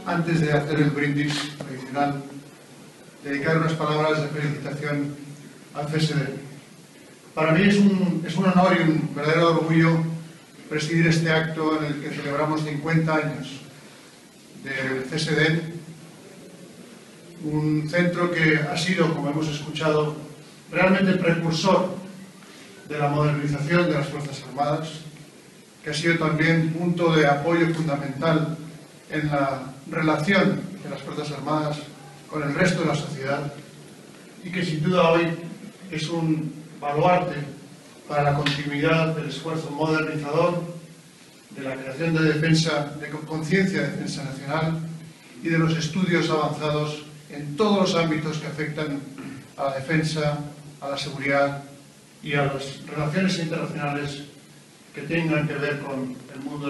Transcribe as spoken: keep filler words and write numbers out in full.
antes de hacer el brindis tradicional, dedicar unas palabras de felicitación al C S D. Para mí es un, es un honor y un verdadero orgullo presidir este acto en el que celebramos cincuenta años del C S D, un centro que ha sido, como hemos escuchado, realmente precursor de la modernización de las Fuerzas Armadas, que ha sido también punto de apoyo fundamental en la relación de las Fuerzas Armadas con el resto de la sociedad y que sin duda hoy es un baluarte para la continuidad del esfuerzo modernizador, de la creación de defensa, de conciencia de defensa nacional y de los estudios avanzados en todos los ámbitos que afectan a la defensa, a la seguridad y a las relaciones internacionales que tengan que ver con el mundo